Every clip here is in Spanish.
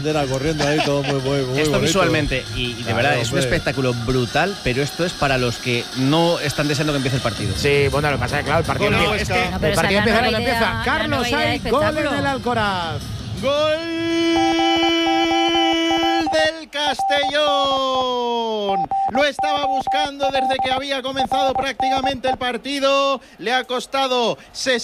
bandera corriendo ahí, todo muy esto bonito. Visualmente, y de verdad es un espectáculo brutal, pero esto es para los que no están deseando que empiece el partido. Sí, bueno, lo que pasa es que claro, el partido empieza cuando empieza. Carlos, hay gol en el Alcoraz. ¡Gol del Castellón! Lo estaba buscando desde que había comenzado prácticamente el partido. Le ha costado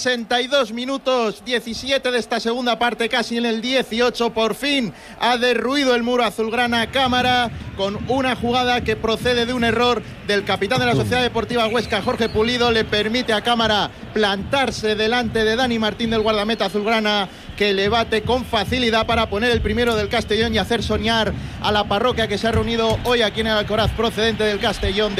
62 minutos, 17 de esta segunda parte, casi en el 18. Por fin ha derruido el muro azulgrana Cámara con una jugada que procede de un error del capitán de la Sociedad Deportiva Huesca, Jorge Pulido. Le permite a Cámara plantarse delante de Dani Martín, del guardameta azulgrana, que le bate con facilidad para poner el primero del Castellón y hacer soñar a la parroquia que se ha reunido hoy aquí en el Alcoraz, procedente del Castellón,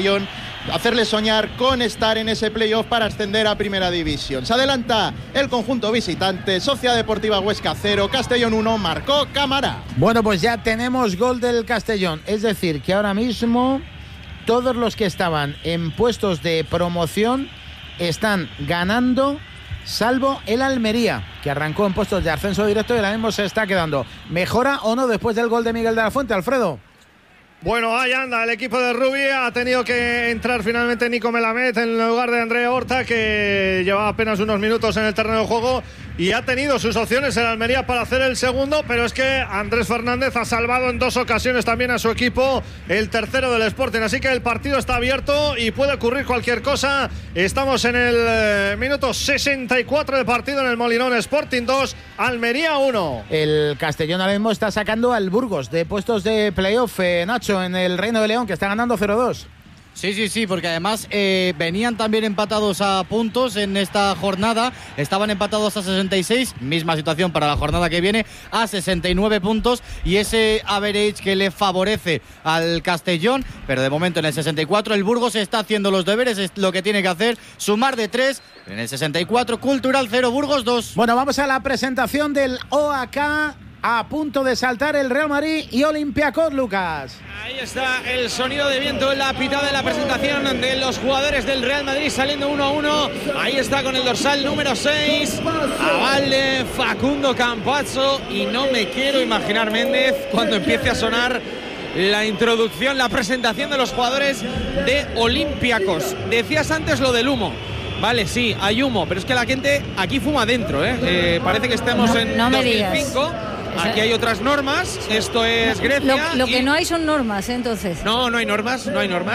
hacerle soñar con estar en ese playoff para ascender a Primera División. Se adelanta el conjunto visitante, Sociedad Deportiva Huesca 0, Castellón 1, marcó Cámara. Bueno, pues ya tenemos gol del Castellón, es decir, que ahora mismo todos los que estaban en puestos de promoción están ganando, salvo el Almería, que arrancó en puestos de ascenso directo y ahora mismo se está quedando. ¿Mejora o no después del gol de Miguel de la Fuente, Alfredo? Bueno, ahí anda el equipo de Rubí. Ha tenido que entrar finalmente Nico Melamed en lugar de André Horta, que llevaba apenas unos minutos en el terreno de juego, y ha tenido sus opciones en Almería para hacer el segundo, pero es que Andrés Fernández ha salvado en 2 ocasiones también a su equipo, el tercero del Sporting, así que el partido está abierto y puede ocurrir cualquier cosa. Estamos en el minuto 64 de partido en el Molinón. Sporting 2, Almería 1. El Castellón ahora mismo está sacando al Burgos de puestos de playoff, Nacho, en el Reino de León, que está ganando 0-2. Sí, porque además venían también empatados a puntos en esta jornada, estaban empatados a 66, misma situación para la jornada que viene, a 69 puntos, y ese average que le favorece al Castellón, pero de momento en el 64 el Burgos está haciendo los deberes, es lo que tiene que hacer, sumar de 3, en el 64 Cultural 0, Burgos 2. Bueno, vamos a la presentación del OAK. A punto de saltar el Real Madrid y Olympiacos, Lucas. Ahí está el sonido de viento en la pitada de la presentación de los jugadores del Real Madrid, saliendo 1-1. Ahí está con el dorsal número 6, Avalde, Facundo Campazzo, y no me quiero imaginar, Méndez, cuando empiece a sonar la introducción, la presentación de los jugadores de Olympiacos. Decías antes lo del humo. Vale, sí, hay humo, pero es que la gente aquí fuma dentro, parece que estamos en 2005. Aquí hay otras normas, esto es Grecia. Lo que no hay son normas, entonces. No hay normas.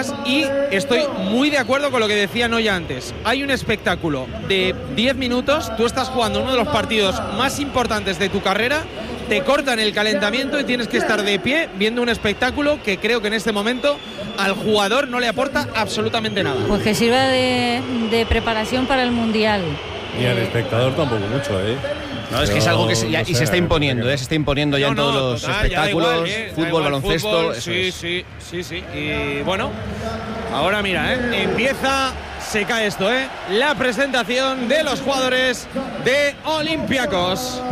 Y estoy muy de acuerdo con lo que decía Noya antes. Hay un espectáculo de 10 minutos, tú estás jugando uno de los partidos más importantes de tu carrera, te cortan el calentamiento y tienes que estar de pie viendo un espectáculo que creo que en este momento al jugador no le aporta absolutamente nada. Pues que sirva de preparación para el Mundial. Y al espectador tampoco mucho, No, es que es algo que se está imponiendo, se está imponiendo ya en todos los espectáculos, fútbol, baloncesto. Sí. Y bueno, ahora mira, empieza, se cae esto, la presentación de los jugadores de Olympiacos.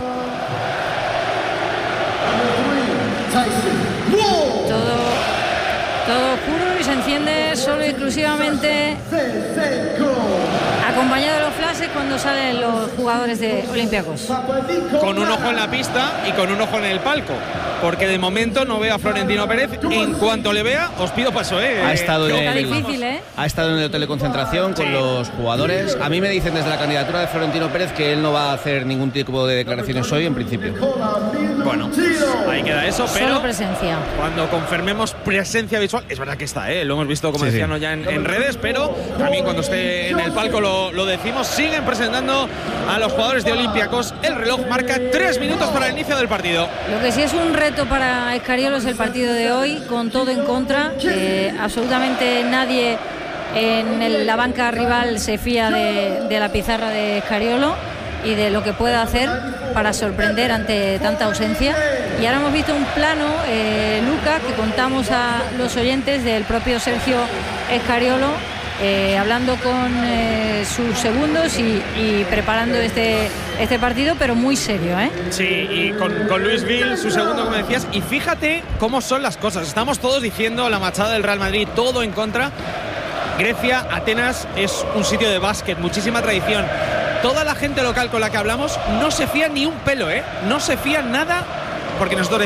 Todo oscuro y se enciende solo y exclusivamente acompañado de los flashes cuando salen los jugadores de Olympiacos. Con un ojo en la pista y con un ojo en el palco, porque de momento no veo a Florentino Pérez. En cuanto le vea, os pido paso. Ha estado Está difícil, Ha estado en el hotel de concentración con los jugadores. A mí me dicen desde la candidatura de Florentino Pérez que él no va a hacer ningún tipo de declaraciones hoy, en principio. Bueno, ahí queda eso, pero solo presencia. Cuando confirmemos presencia visual, es verdad que está, lo hemos visto, como decían ya en redes, pero también cuando esté en el palco lo decimos. Siguen presentando a los jugadores de Olympiacos. El reloj marca 3 minutos para el inicio del partido. Lo que sí es un reto para Escariolo es el partido de hoy, con todo en contra. Absolutamente nadie en la banca rival se fía de la pizarra de Escariolo y de lo que pueda hacer para sorprender ante tanta ausencia. Y ahora hemos visto un plano, Lucas, que contamos a los oyentes, del propio Sergio Escariolo, hablando con sus segundos y preparando este partido, pero muy serio, Sí, y con Luis Vil, su segundo, como decías. Y fíjate cómo son las cosas. Estamos todos diciendo la machada del Real Madrid, todo en contra. Grecia, Atenas, es un sitio de básquet, muchísima tradición. Toda la gente local con la que hablamos no se fía ni un pelo, no se fía nada, porque nosotros